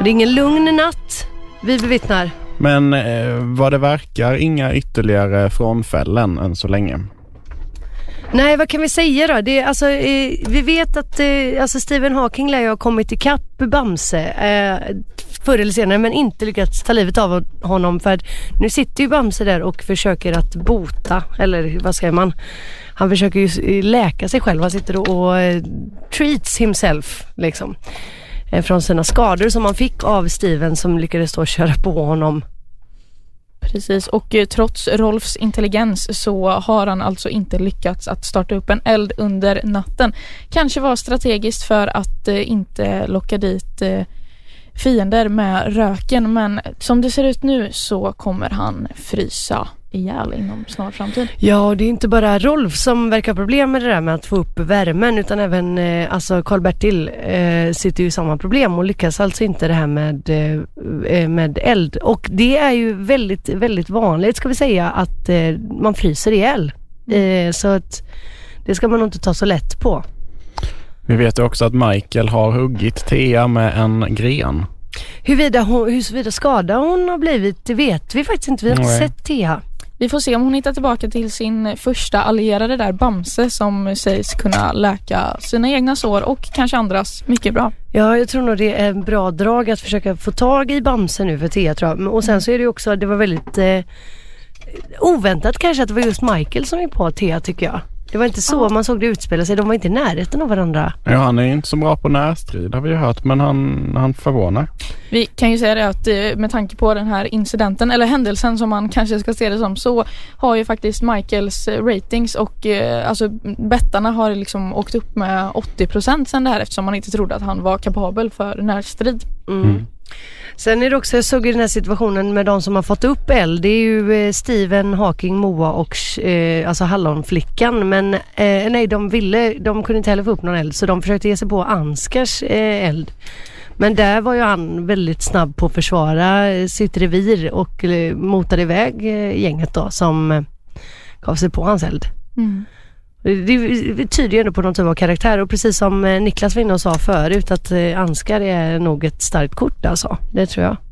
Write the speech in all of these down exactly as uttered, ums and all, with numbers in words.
Det är ingen lugn natt, vi bevittnar. Men eh, vad det verkar, inga ytterligare frånfällen än så länge. Nej, vad kan vi säga då? Det är, alltså, eh, vi vet att eh, alltså Stephen Hawking lär ju ha kommit ikapp Bamse eh, förr eller senare, men inte lyckats ta livet av honom, för att nu sitter ju Bamse där och försöker att bota, eller vad säger man? Han försöker ju läka sig själv. Han sitter och, och uh, treats himself liksom, eh, från sina skador som han fick av Steven, som lyckades då köra på honom. Precis, och eh, trots Rolfs intelligens så har han alltså inte lyckats att starta upp en eld under natten. Kanske var strategiskt för att eh, inte locka dit eh, fiender med röken, men som det ser ut nu så kommer han frysa ihjäl inom snar framtid. Ja, det är inte bara Rolf som verkar ha problem med det där med att få upp värmen, utan även eh, alltså Karl-Bertil eh, sitter ju i samma problem och lyckas alltså inte det här med, eh, med eld. Och det är ju väldigt, väldigt vanligt, ska vi säga, att eh, man fryser ihjäl. Eh, så att det ska man nog inte ta så lätt på. Vi vet ju också att Michael har huggit Thea med en gren. Huruvida, hon, huruvida skada hon har blivit, det vet vi faktiskt inte. Vi har inte sett Thea. Vi får se om hon hittar tillbaka till sin första allierade där, Bamse, som sägs kunna läka sina egna sår och kanske andras mycket bra. Ja, jag tror nog det är en bra drag att försöka få tag i Bamse nu för Thea, tror jag. Och sen så är det ju också, det var väldigt eh, oväntat kanske att det var just Michael som är på Thea, tycker jag. Det var inte så man såg det utspela sig. De var inte i närheten av varandra. Ja, han är inte så bra på närstrid, har vi ju hört. Men han, han förvånar. Vi kan ju säga det att med tanke på den här incidenten, eller händelsen som man kanske ska se det som, så har ju faktiskt Michaels ratings och alltså bettarna har liksom åkt upp med åttio procent sen det här, eftersom man inte trodde att han var kapabel för närstrid. Mm. Mm. Sen är det också, jag såg i den här situationen med de som har fått upp eld, det är ju Stephen Hawking, Moa och eh, alltså hallonflickan, men eh, nej, de ville, de kunde inte heller få upp någon eld, så de försökte ge sig på Anskars eh, eld. Men där var ju han väldigt snabb på att försvara sitt revir och eh, motade iväg eh, gänget då som eh, gav sig på hans eld. Mm. Det tyder ju ändå på någon typ av karaktär, och precis som Niklas Winner sa förut, att Anskar är nog ett starkt kort, alltså. Det tror jag.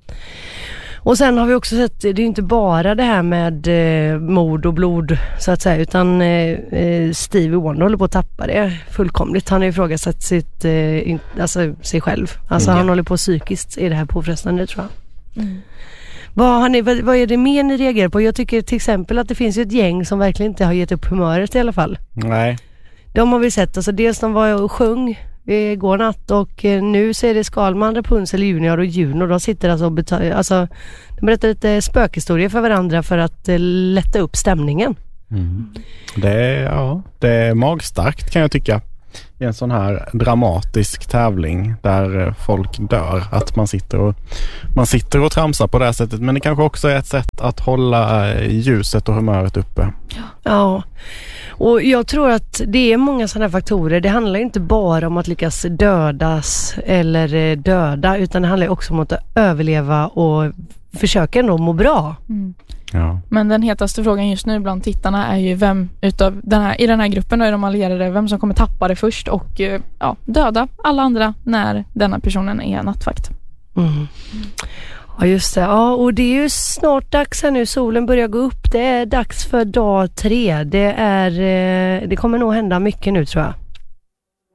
Och sen har vi också sett, det är ju inte bara det här med eh, mord och blod så att säga, utan eh, Stevie Wonder håller på att tappa det fullkomligt. Han har ju ifrågasatt sitt, eh, in, alltså, sig själv. Alltså mm. han håller på psykiskt i det här påfrestande, tror jag. Mm. Vad, har ni, vad, vad är det mer ni reagerar på? Jag tycker till exempel att det finns ju ett gäng som verkligen inte har gett upp humöret i alla fall. Nej. De har vi sett, alltså dels de var och sjöng igår natt, och nu så är det Skalman, Rapunzel, Junior och Juno. De sitter alltså och betal, alltså, de berättar lite spökhistorier för varandra för att uh, lätta upp stämningen. Mm. Det är, ja, det är magstarkt, kan jag tycka. I en sån här dramatisk tävling där folk dör, att man sitter och man sitter och tramsar på det här sättet, men det kanske också är ett sätt att hålla ljuset och humöret uppe. Ja, och jag tror att det är många sådana här faktorer. Det handlar inte bara om att lyckas dödas eller döda, utan det handlar också om att överleva och försöka ändå må bra. Mm. Ja. Men den hetaste frågan just nu bland tittarna är ju vem utav den här, i den här gruppen då är de allierade, vem som kommer tappa det först och ja, döda alla andra när denna personen är nattvakt. Mm. Ja, just det. Ja, och det är ju snart dags här nu. Solen börjar gå upp. Det är dags för dag tre. Det är, det kommer nog hända mycket nu, tror jag.